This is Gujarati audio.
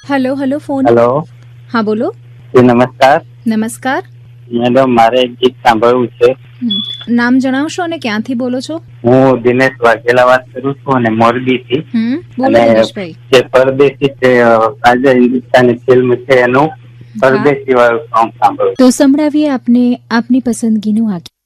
Hello hello phone. હેલો. હા બોલો. નમસ્કાર નમસ્કાર. મેડમ, મારે એક ગીત સાંભળવું છે. નામ જણાવશો અને ક્યાંથી બોલો છો? હું દિનેશ વાઘેલા વાત કરું છું અને મોરબીથી. બોલો અને દિનેશભાઈ. જે પરદેશી છે, આજે હિન્દુસ્તાની ફિલ્મ છે એનું પરદેશી વાળું સોંગ સાંભળવું. તો સંભળાવીએ આપને આપની પસંદગીનું આ